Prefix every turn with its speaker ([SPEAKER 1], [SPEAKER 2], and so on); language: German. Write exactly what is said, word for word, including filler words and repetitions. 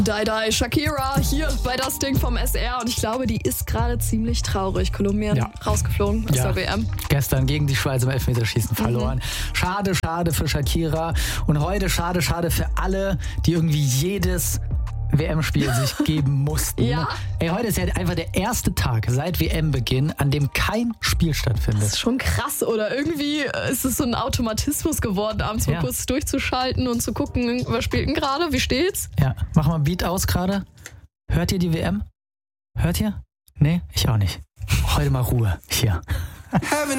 [SPEAKER 1] Die Die Shakira hier bei das Ding vom S R und ich glaube, die ist gerade ziemlich traurig. Kolumbien
[SPEAKER 2] Ja.
[SPEAKER 1] rausgeflogen aus
[SPEAKER 2] Ja.
[SPEAKER 1] der W M.
[SPEAKER 2] Gestern gegen die Schweiz im Elfmeterschießen verloren. Mhm. Schade, schade für Shakira und heute schade, schade für alle, die irgendwie jedes W M-Spiel sich geben mussten.
[SPEAKER 1] Ja.
[SPEAKER 2] Ey, heute ist ja einfach der erste Tag seit W M-Beginn, an dem kein Spiel stattfindet.
[SPEAKER 1] Das ist schon krass, oder? Irgendwie ist es so ein Automatismus geworden, abends mal
[SPEAKER 2] Ja.
[SPEAKER 1] kurz durchzuschalten und zu gucken, was spielt denn gerade, wie steht's?
[SPEAKER 2] Ja, mach mal ein Beat aus gerade. Hört ihr die W M? Hört ihr? Nee, ich auch nicht. Heute mal Ruhe. Hier.